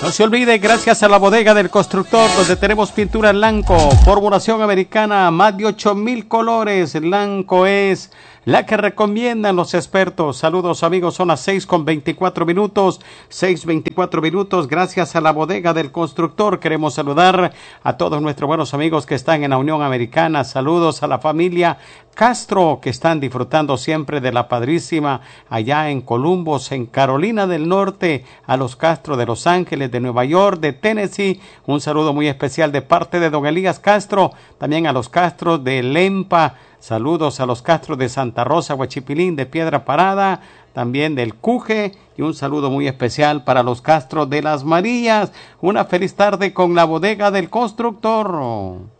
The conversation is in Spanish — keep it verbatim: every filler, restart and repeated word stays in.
No se olvide, gracias a la bodega del constructor, donde tenemos pintura en blanco, formulación americana, más de ocho mil colores. Blanco es la que recomiendan los expertos. Saludos amigos, son las seis con veinticuatro minutos, seis veinticuatro minutos, gracias a la bodega del constructor. Queremos saludar a todos nuestros buenos amigos que están en la Unión Americana. Saludos a la familia Castro, que están disfrutando siempre de la padrísima allá en Columbus, en Carolina del Norte, a los Castro de Los Ángeles, de Nueva York, de Tennessee. Un saludo muy especial de parte de don Elías Castro, también a los Castro de Lempa. Saludos a los Castro de Santa Rosa, Huachipilín, de Piedra Parada, también del Cuje, y un saludo muy especial para los Castro de Las Marías. Una feliz tarde con la bodega del constructor.